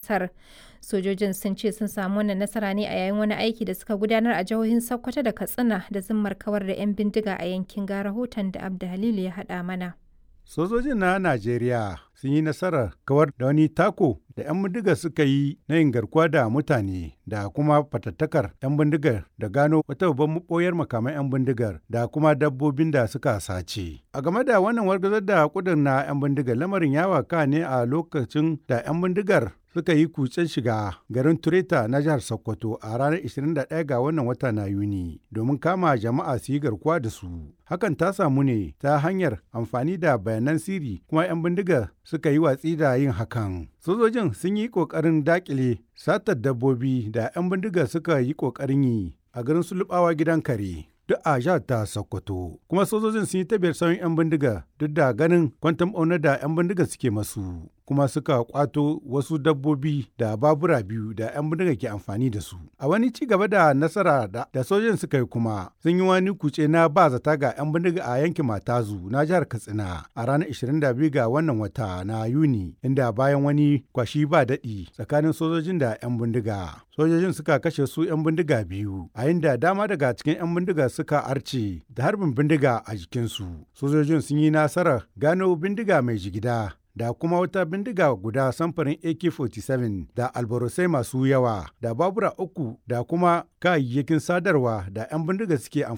ƙasar. Sojojin sun ce sun samu wannan nasara ne a yayin wani aiki da suka gudanar a jihohin Sokoto da Katsina da zimmar kawar da 'yan bindiga a yankin, ga rahoton da Abda Halilu ya haɗa mana. Sojojin na Najeriya sun yi nasarar kawar da wani tako da 'yan bindigar suka yi na yin garkuwa da mutane da kuma fatattakar 'yan bindigar da gano wata babban maɓoyar makaman 'yan bindigar da kuma dabbobin da suka sace. A game da wannan wargazar da kudin na 'yan bindigar, lamarin ya waka ne a lokacin da 'yan bindigar suka yi kutsen shiga garin Tureta na jihar Sokoto a ranar 21 ga wannan wata na Yuni domin kama jama'a su yi garkuwa da su. Hakan ta samu ne ta hanyar amfani da bayanan sirri, kuma 'yan bindigar suka yi watsi da yin hakan. Sojojin sun yi ƙoƙarin daƙile satar dabbobi da 'yan bindigar suka yi ƙoƙarin yi a garin Sulubawa gidan kare, duk a jihar ta Sokoto. Kuma sojojin sun yi tabiyar sauyin 'yan bindiga duk da ganin kwantam ɓauna da 'yan bindiga suke masu. Kuma suka kwato wasu dabbobi da babura biyu da 'yan bindiga ke amfani da su. A wani ci gaba da nasara da sojojin suka yi kuma sun yi wani kuce na ba zata ga 'yan bindiga a yankin Matazu na jihar Katsina a ranar 22 ga wannan wata na Yuni, inda bayan wani kwashi ba daɗi tsakanin sojojin da 'yan bindiga. Sojojin suka kashe su 'yan bindiga biyu, a inda dama daga cikin 'yan bindiga suka arce da harbin bindiga a jikinsu. Sojojin sun yi nasarar gano bindiga mai jigida da kuma wata bindiga guda samfurin AK-47 da albarusai masu yawa da babura 3 da kuma kayayyakin sadarwa da 'yan bindiga suke amfani